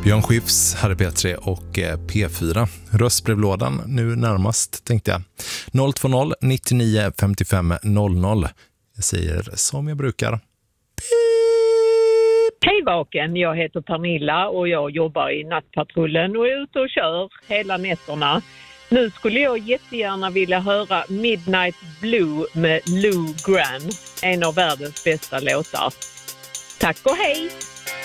Björn Skifs, Harry P3 och P4. Röstbrevlådan nu närmast, tänkte jag. 020 99 55 00. Jag säger som jag brukar. Hej Vaken, jag heter Pernilla och jag jobbar i nattpatrullen och är ute och kör hela nätterna. Nu skulle jag jättegärna vilja höra Midnight Blue med Lou Grant, en av världens bästa låtar. Tack och hej!